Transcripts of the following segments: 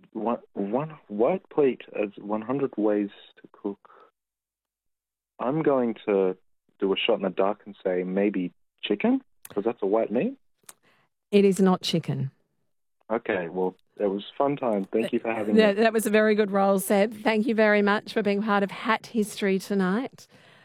one white plate as 100 ways to cook. I'm going to do a shot in the dark and say maybe chicken, because that's a white meat. It is not chicken. Okay, well, it was fun time. Thank you for having me. That was a very good roll, Seb. Thank you very much for being part of Hat History tonight.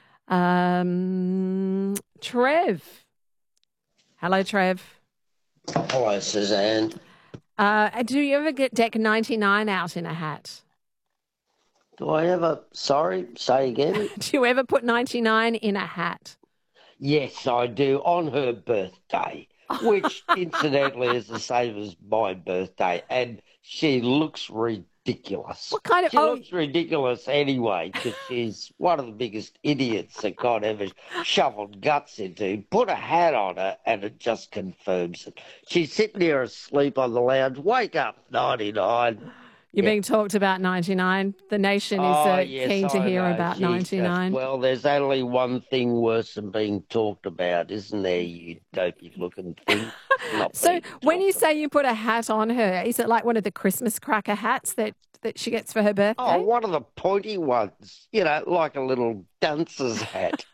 Trev. Hello, Trev. Hello, Suzanne. Do you ever get deck 99 out in a hat? Do I ever... Sorry, say again? Do you ever put 99 in a hat? Yes, I do, on her birthday, which incidentally is the same as my birthday, and she looks ridiculous. What kind of... She looks ridiculous anyway, because she's one of the biggest idiots that God ever shoveled guts into. Put a hat on her, and it just confirms it. She's sitting there asleep on the lounge. Wake up, 99. You're being talked about 99. The nation is keen to hear about 99. Well, there's only one thing worse than being talked about, isn't there, you dopey-looking thing? So when you say you put a hat on her, is it like one of the Christmas cracker hats that she gets for her birthday? Oh, one of the pointy ones, like a little dunce's hat.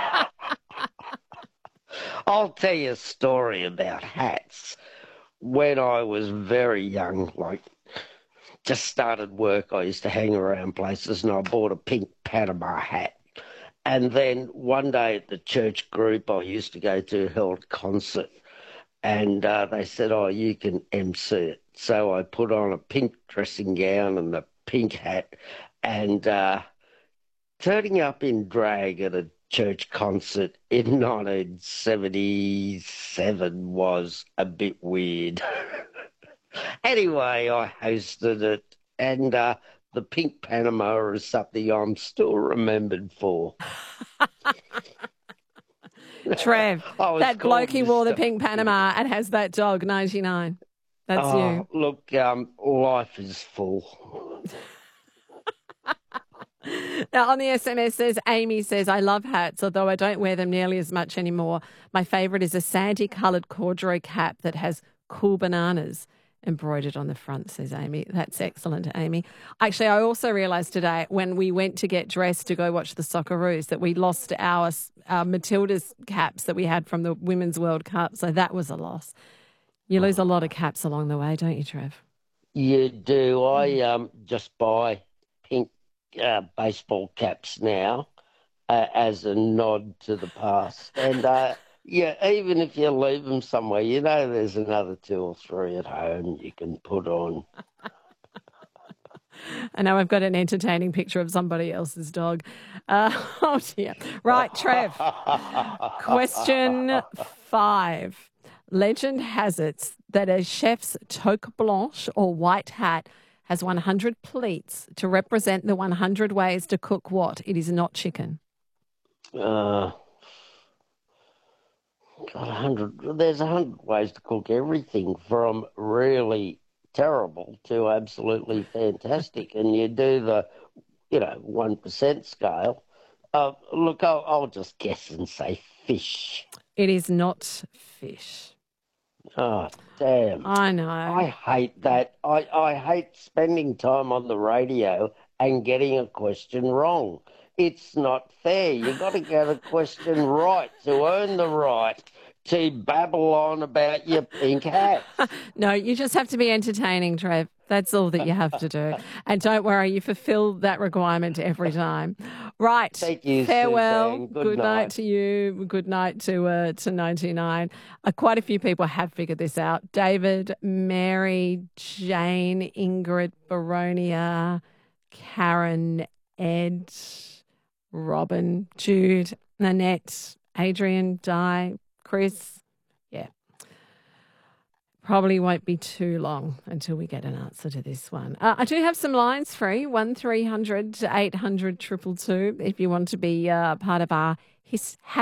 I'll tell you a story about hats. When I was very young, just started work, I used to hang around places and I bought a pink Panama hat. And then one day at the church group I used to go to held a concert and they said, oh, you can MC it. So I put on a pink dressing gown and a pink hat and turning up in drag at a church concert in 1977 was a bit weird. Anyway, I hosted it, and the pink Panama is something I'm still remembered for. Trev, that bloke who wore the pink Panama and has that dog, 99. That's you. Look, life is full. Now, on the SMS, Amy says, I love hats, although I don't wear them nearly as much anymore. My favourite is a sandy-coloured corduroy cap that has cool bananas embroidered on the front, says Amy. That's excellent, Amy. Actually, I also realised today when we went to get dressed to go watch the Socceroos that we lost our Matilda's caps that we had from the Women's World Cup, so that was a loss. You lose a lot of caps along the way, don't you, Trev? You do. I just buy pink baseball caps now as a nod to the past. And even if you leave them somewhere, there's another 2 or 3 at home you can put on. I know I've got an entertaining picture of somebody else's dog. Oh, dear. Right, Trev. Question 5. Legend has it that a chef's toque blanche or white hat has 100 pleats to represent the 100 ways to cook what? It is not chicken. There's 100 ways to cook everything from really terrible to absolutely fantastic. And you do the, 1% scale. Look, I'll just guess and say fish. It is not fish. Oh, damn. I know. I hate that. I hate spending time on the radio and getting a question wrong. It's not fair. You've got to get a question right to earn the right to babble on about your pink hat. No, you just have to be entertaining, Trev. That's all that you have to do. And don't worry, you fulfill that requirement every time. Right. Thank you, farewell. Suzanne. Good night to you. Good night to 99. Quite a few people have figured this out. David, Mary, Jane, Ingrid, Baronia, Karen, Ed, Robin, Jude, Nanette, Adrian, Di, Chris. Yeah. Probably won't be too long until we get an answer to this one. I do have some lines free, 1300 800 222, if you want to be part of our